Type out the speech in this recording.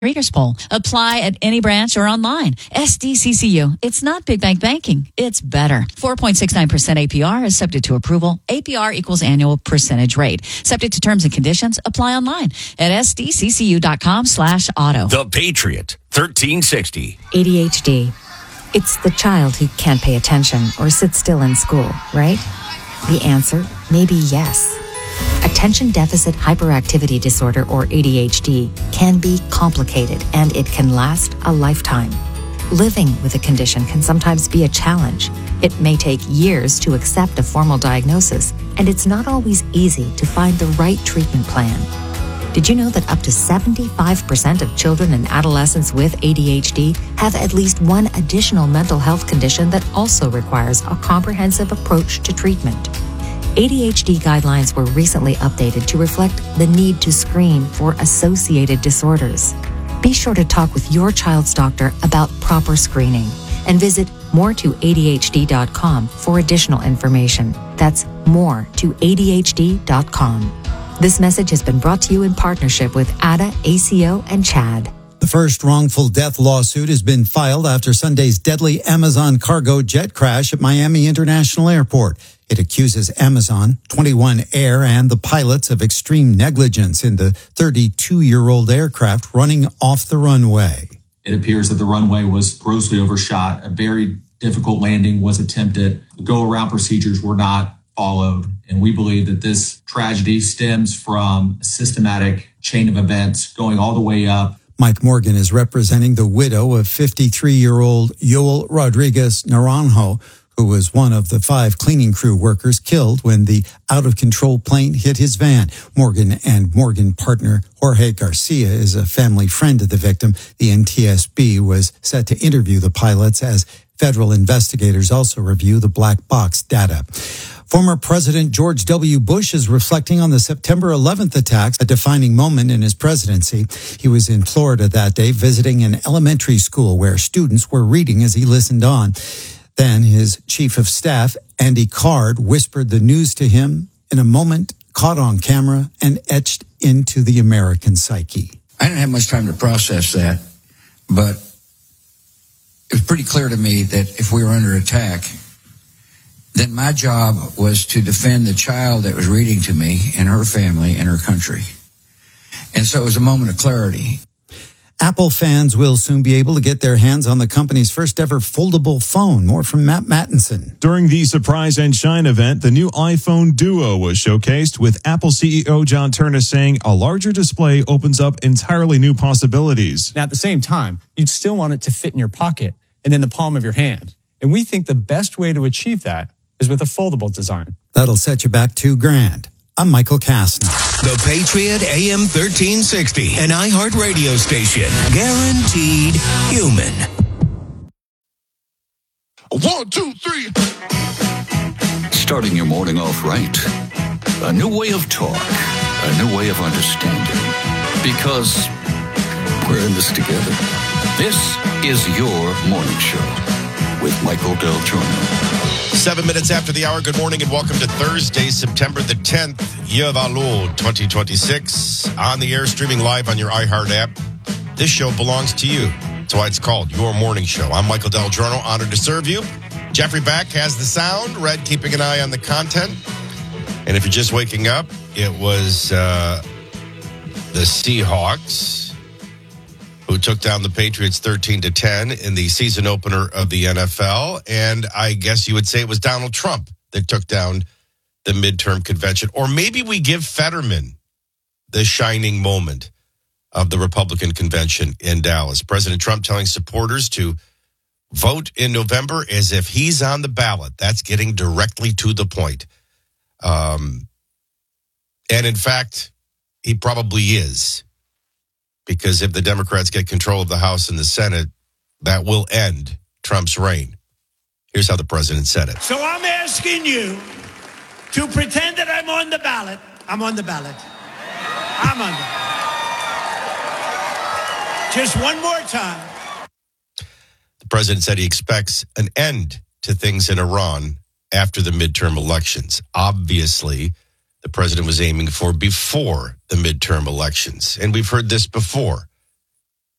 Readers Poll. Apply at any branch or online. SDCCU. It's not big bank banking. It's better. 4.69% APR is subject to approval. APR equals annual percentage rate. Subject to terms and conditions. Apply online at sdccu.com/auto. The Patriot, 1360. ADHD. It's the child who can't pay attention or sit still in school, right? The answer may be yes. Attention Deficit Hyperactivity Disorder, or ADHD, can be complicated and it can last a lifetime. Living with a condition can sometimes be a challenge. It may take years to accept a formal diagnosis, and it's not always easy to find the right treatment plan. Did you know that up to 75% of children and adolescents with ADHD have at least one additional mental health condition that also requires a comprehensive approach to treatment? ADHD guidelines were recently updated to reflect the need to screen for associated disorders. Be sure to talk with your child's doctor about proper screening and visit moretoadhd.com for additional information. That's moretoadhd.com. This message has been brought to you in partnership with ADA, ACO, and CHAD. The first wrongful death lawsuit has been filed after Sunday's deadly Amazon cargo jet crash at Miami International Airport. It accuses Amazon, 21 Air, and the pilots of extreme negligence in the 32-year-old aircraft running off the runway. It appears that the runway was grossly overshot. A very difficult landing was attempted. The go-around procedures were not followed. And we believe that this tragedy stems from a systematic chain of events going all the way up. Mike Morgan is representing the widow of 53-year-old Yoel Rodriguez Naranjo, who was one of the 5 cleaning crew workers killed when the out-of-control plane hit his van. Morgan and Morgan partner Jorge Garcia is a family friend of the victim. The NTSB was set to interview the pilots as federal investigators also review the black box data. Former President George W. Bush is reflecting on the September 11th attacks, a defining moment in his presidency. He was in Florida that day visiting an elementary school where students were reading as he listened on. Then his chief of staff, Andy Card, whispered the news to him in a moment caught on camera and etched into the American psyche. I didn't have much time to process that, but it was pretty clear to me that if we were under attack, then my job was to defend the child that was reading to me and her family and her country. And so it was a moment of clarity. Apple fans will soon be able to get their hands on the company's first ever foldable phone. More from Matt Mattinson. During the Surprise and Shine event, the new iPhone Duo was showcased, with Apple CEO John Turner saying a larger display opens up entirely new possibilities. Now, at the same time, you'd still want it to fit in your pocket and in the palm of your hand. And we think the best way to achieve that is with a foldable design. That'll set you back $2,000. I'm Michael Kastner. The Patriot AM 1360, an iHeart radio station. Guaranteed human. 1, 2, 3. Starting your morning off right. A new way of talk. A new way of understanding. Because we're in this together. This is your morning show with Michael Del Giorno. 7 minutes after the hour, good morning and welcome to Thursday, September the 10th, Year of our Lord 2026. On the air, streaming live on your iHeart app. This show belongs to you. That's why it's called Your Morning Show. I'm Michael Del Giorno, honored to serve you. Jeffrey Beck has the sound, Red keeping an eye on the content. And if you're just waking up, it was the Seahawks who took down the Patriots 13-10 in the season opener of the NFL. And I guess you would say it was Donald Trump that took down the midterm convention. Or maybe we give Fetterman the shining moment of the Republican convention in Dallas. President Trump telling supporters to vote in November as if he's on the ballot. That's getting directly to the point. And in fact, he probably is. Because if the Democrats get control of the House and the Senate, that will end Trump's reign. Here's how the president said it. So I'm asking you to pretend that I'm on the ballot. I'm on the ballot. I'm on the ballot. Just one more time. The president said he expects an end to things in Iran after the midterm elections. Obviously, the president was aiming for before the midterm elections. And we've heard this before.